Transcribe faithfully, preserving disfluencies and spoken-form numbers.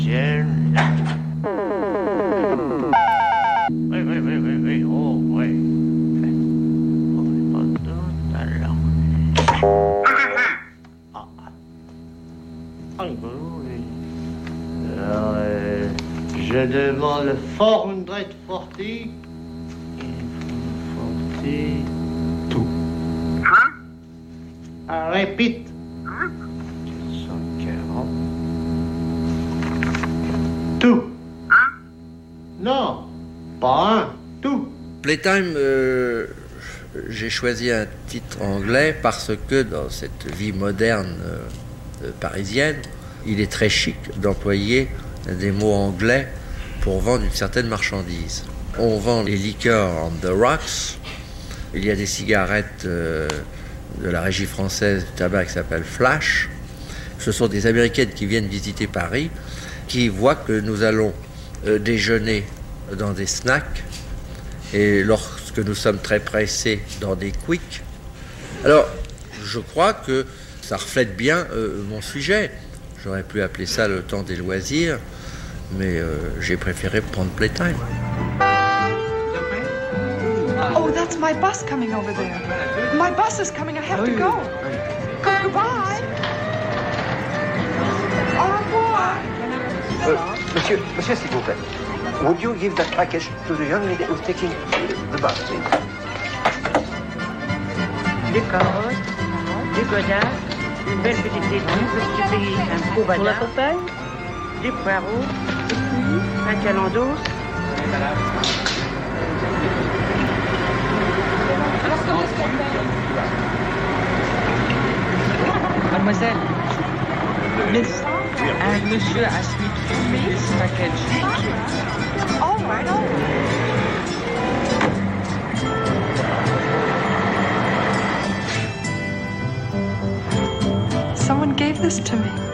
Ciel. Oui, oui, oui, oui, oui, oh, oui. Oh, pas tout à l'heure. Ah, ah, oui. Alors, euh, je demande le four hundred forty. forty. Tout. Hein? Ah, répète. Hein? quatre cent quarante. Tout. Hein? Non, pas un, tout. Playtime, euh, j'ai choisi un titre anglais parce que dans cette vie moderne euh, parisienne, il est très chic d'employer des mots anglais pour vendre une certaine marchandise. On vend les liqueurs on the rocks, il y a des cigarettes euh, de la régie française du tabac qui s'appelle Flash. Ce sont des Américaines qui viennent visiter Paris, qui voient que nous allons euh, déjeuner dans des snacks et lorsque nous sommes très pressés dans des quicks. Alors, je crois que ça reflète bien euh, mon sujet. J'aurais pu appeler ça le temps des loisirs, mais euh, j'ai préféré prendre Playtime. Oh, that's my bus coming over there. My bus is coming. I have to go. Go, goodbye. Au revoir. Euh, monsieur, monsieur, s'il vous plaît. Would you give that package to the young lady who's taking the bus, please? Des carottes, des godasses, une belle petite laitue, petit pays, un beau badin, des poireaux, un calendos. Mademoiselle, Miss, un monsieur asked me to give me this package. All right, all right. Someone gave this to me.